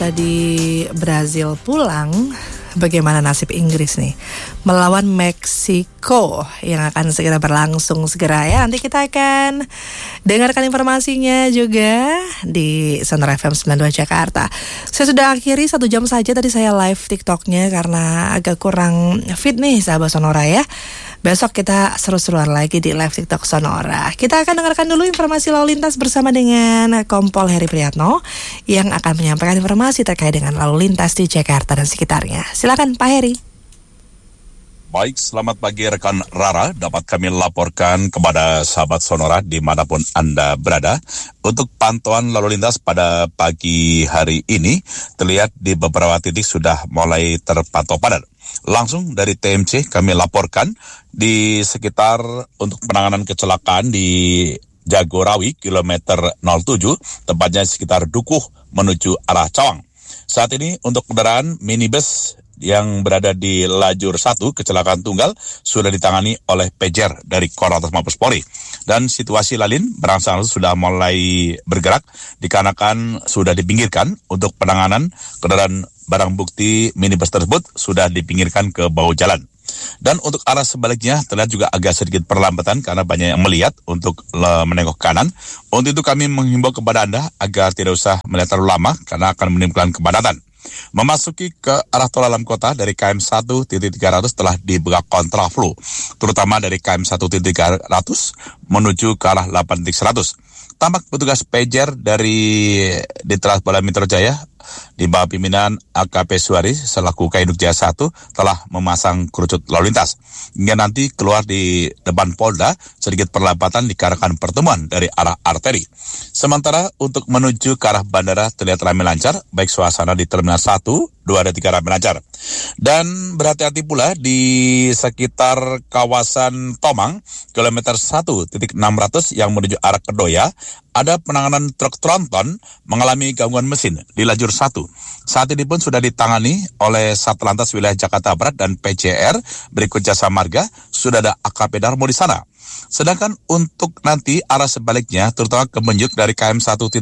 Di Brazil pulang, bagaimana nasib Inggris nih melawan Meksiko yang akan segera berlangsung ya. Nanti kita akan dengarkan informasinya juga di Sonora FM 92 Jakarta. Saya sudah akhiri 1 jam saja tadi saya live TikToknya karena agak kurang fit nih sahabat Sonora ya. Besok kita seru-seruan lagi di live TikTok Sonora. Kita akan dengarkan dulu informasi lalu lintas bersama dengan Kompol Heri Priyatno yang akan menyampaikan informasi terkait dengan lalu lintas di Jakarta dan sekitarnya. Silakan Pak Heri. Baik, selamat pagi rekan Rara. Dapat kami laporkan kepada sahabat Sonora dimanapun Anda berada. Untuk pantauan lalu lintas pada pagi hari ini, terlihat di beberapa titik sudah mulai terpantau padat. Langsung dari TMC kami laporkan di sekitar untuk penanganan kecelakaan di Jagorawi kilometer 07, tepatnya sekitar Dukuh menuju arah Cawang. Saat ini untuk kendaraan minibus yang berada di lajur 1 kecelakaan tunggal sudah ditangani oleh Pejer dari Korlantas Mabes Polri. Dan situasi lalin berangsur-angsur sudah mulai bergerak dikarenakan sudah dipinggirkan untuk penanganan kendaraan barang bukti minibus tersebut sudah dipinggirkan ke bahu jalan. Dan untuk arah sebaliknya terlihat juga agak sedikit perlambatan karena banyak yang melihat untuk menengok kanan. Untuk itu kami menghimbau kepada Anda agar tidak usah melihat terlalu lama karena akan menimbulkan kepadatan. Memasuki ke arah tol dalam kota dari KM 1.300 telah dibuka kontraflow, terutama dari KM 1.300 menuju ke arah 8.100. Tampak petugas Pejer dari Ditlantas Polda Metro Jaya di bawah pimpinan AKP Suari selaku Kaiduk Jaya 1 telah memasang kerucut lalu lintas. Hingga nanti keluar di depan Polda sedikit perlambatan dikarenakan pertemuan dari arah arteri. Sementara untuk menuju ke arah bandara terlihat ramai lancar, baik suasana di Terminal 1, 2, dan 3 ramai lancar. Dan berhati-hati pula di sekitar kawasan Tomang, kilometer 1.600 yang menuju arah Kedoya, ada penanganan truk tronton mengalami gangguan mesin di lajur 1. Saat ini pun sudah ditangani oleh Satlantas Wilayah Jakarta Barat dan PJR berikut Jasa Marga, sudah ada AKP Darmo di sana. Sedangkan untuk nanti arah sebaliknya, terutama ke Menjuk dari KM 1.300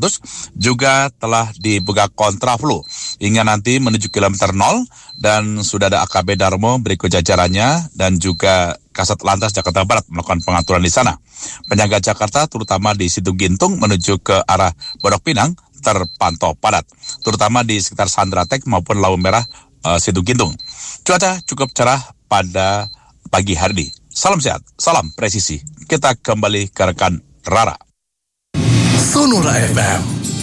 juga telah dibuka kontraflow hingga nanti menuju kilometer 0 dan sudah ada AKP Darmo berikut jajarannya dan juga Kasat Lantas Jakarta Barat melakukan pengaturan di sana. Penyangga Jakarta terutama di Situ Gintung menuju ke arah Pondok Pinang terpantau padat, terutama di sekitar Sandratek maupun Lampu Merah Situ Gintung. Cuaca cukup cerah pada pagi hari ini. Salam sehat, salam presisi. Kita kembali ke rekan Rara. Sonora FM